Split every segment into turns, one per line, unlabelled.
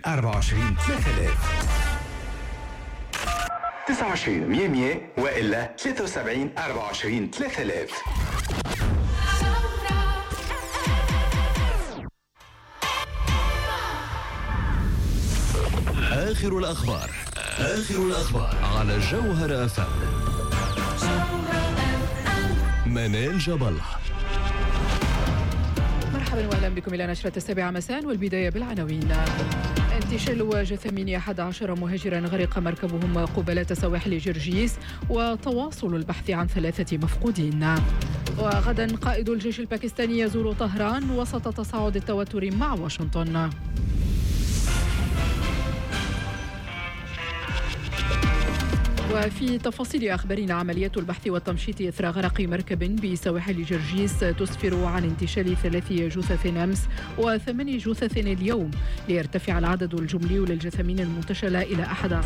29 3000 29 100 وإلا 73 24 3000.
آخر الأخبار على جوهر أفهم. منال جاب الله.
مرحبا واهلا بكم الى نشرة 7 مساء، والبداية بالعناوين. انتشال جثمين 11 مهاجرا غرق مركبهم قبالة سواحل جرجيس، وتواصل البحث عن 3 مفقودين. وغدا قائد الجيش الباكستاني يزور طهران وسط تصاعد التوتر مع واشنطن. وفي تفاصيل أخبارنا، عمليات البحث والتمشيط إثر غرق مركب بسواحل جرجيس تسفر عن انتشال 3 جثث أمس و8 جثث اليوم، ليرتفع العدد الجملي للجثمين المنتشلة إلى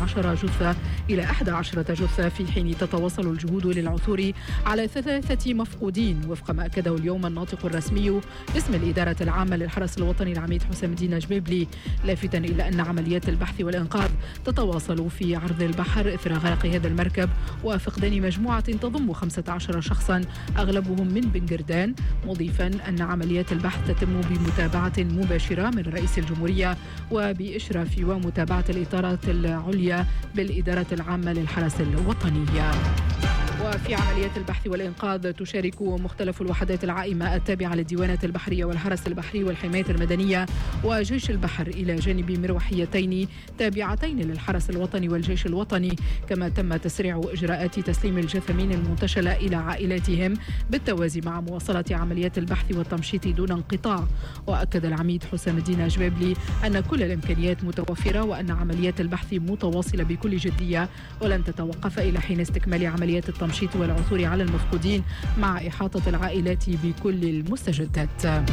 11 جثة، في حين تتواصل الجهود للعثور على 3 مفقودين، وفق ما أكده اليوم الناطق الرسمي باسم الإدارة العامة للحرس الوطني العميد حسام الدين جبيبلي، لافتا إلى أن عمليات البحث والإنقاذ تتواصل في عرض البحر إثر غرق هذا المركب وفقدان مجموعة تضم 15 شخصا أغلبهم من بنجردان، مضيفا أن عمليات البحث تتم بمتابعة مباشرة من رئيس الجمهورية وبإشراف ومتابعة الإطارات العليا بالإدارة العامة للحرس الوطني. وفي عمليات البحث والإنقاذ تشارك مختلف الوحدات العائمة التابعة للديوانات البحرية والحرس البحري والحماية المدنية وجيش البحر، إلى جانب مروحيتين تابعتين للحرس الوطني والجيش الوطني، كما تم تسريع إجراءات تسليم الجثمين المنتشلة إلى عائلاتهم بالتوازي مع مواصلة عمليات البحث والتمشيط دون انقطاع. وأكد العميد حسام الدين جبيبلي أن كل الإمكانيات متوفرة، وأن عمليات البحث متواصلة بكل جدية ولن تتوقف إلى حين استكمال عمليات التمشيط والعثور على المفقودين مع إحاطة العائلات بكل المستجدات.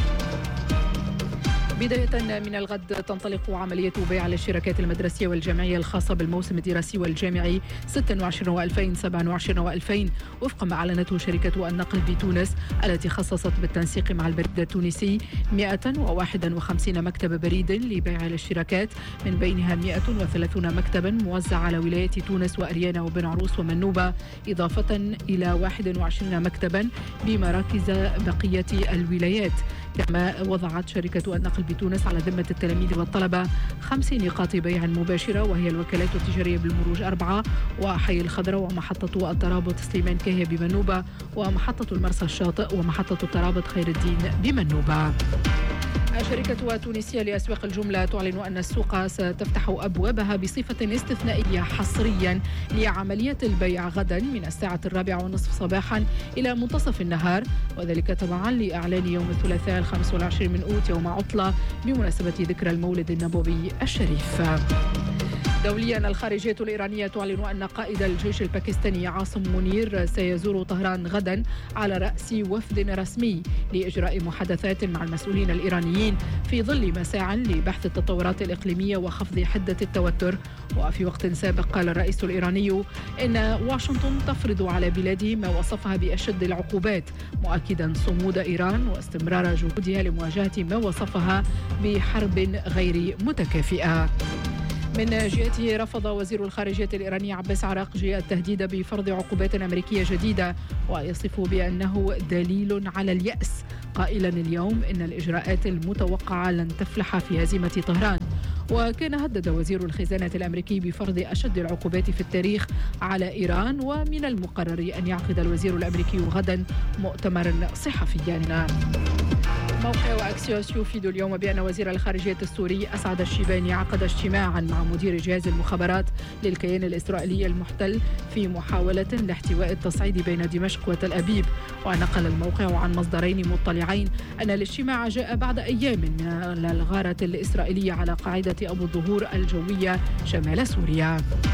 بداية من الغد تنطلق عملية بيع للشركات المدرسية والجامعية الخاصة بالموسم الدراسي والجامعي 26 و2000 27 و2000، وفق ما أعلنته شركة النقل بتونس التي خصصت بالتنسيق مع البريد التونسي 151 مكتب بريد لبيع للشركات، من بينها 130 مكتبا موزعة على ولايات تونس وأريانا وبن عروس ومنوبة، إضافة إلى 21 مكتبا بمراكز بقية الولايات. كما وضعت شركة النقل بتونس على ذمة التلاميذ والطلبة 5 نقاط بيع مباشرة، وهي الوكالات التجارية بالمروج 4 وحي الخضراء ومحطة الترابط سليمان كاهية بمنوبة ومحطة المرسى الشاطئ ومحطة الترابط خير الدين بمنوبة. الشركة التونسية لأسواق الجملة تعلن أن السوق ستفتح أبوابها بصفة استثنائية حصريا لعملية البيع غدا من الساعة 4:30 صباحا إلى منتصف النهار، وذلك تبعا لإعلان يوم الثلاثاء 25 من أوت يوم عطلة بمناسبة ذكرى المولد النبوي الشريف. دوليا، الخارجية الإيرانية تعلن أن قائد الجيش الباكستاني عاصم منير سيزور طهران غدا على رأس وفد رسمي لإجراء محادثات مع المسؤولين الإيرانيين في ظل مساع لبحث التطورات الإقليمية وخفض حدة التوتر. وفي وقت سابق قال الرئيس الإيراني إن واشنطن تفرض على بلاده ما وصفها بأشد العقوبات، مؤكدا صمود إيران واستمرار جهودها لمواجهة ما وصفها بحرب غير متكافئة. من جهته، رفض وزير الخارجية الإيراني عباس عراقجي التهديد بفرض عقوبات أمريكية جديدة، ويصف بأنه دليل على اليأس، قائلا اليوم إن الإجراءات المتوقعة لن تفلح في هزيمة طهران. وكان هدد وزير الخزانة الأمريكي بفرض أشد العقوبات في التاريخ على إيران، ومن المقرر أن يعقد الوزير الأمريكي غدا مؤتمرا صحفيا. موقع وأكسيوس يفيد اليوم بأن وزير الخارجية السوري أسعد الشيباني عقد اجتماعا مع مدير جهاز المخابرات للكيان الإسرائيلي المحتل في محاولة لاحتواء التصعيد بين دمشق وتل أبيب. ونقل الموقع عن مصدرين مطلعين أن الاجتماع جاء بعد أيام من الغارة الإسرائيلية على قاعدة أبو الظهور الجوية شمال سوريا.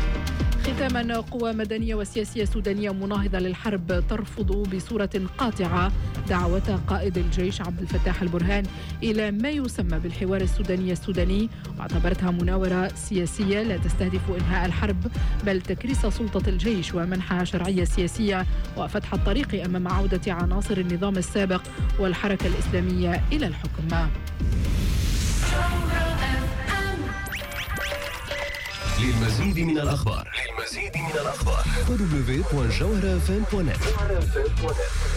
ختاما، قوى مدنية وسياسية سودانية مناهضة للحرب ترفض بصورة قاطعة دعوة قائد الجيش عبد الفتاح البرهان إلى ما يسمى بالحوار السوداني، واعتبرتها مناورة سياسية لا تستهدف إنهاء الحرب بل تكريس سلطة الجيش ومنحها شرعية سياسية وفتح الطريق أمام عودة عناصر النظام السابق والحركة الإسلامية إلى الحكم.
للمزيد من الأخبار www.jawharafm.net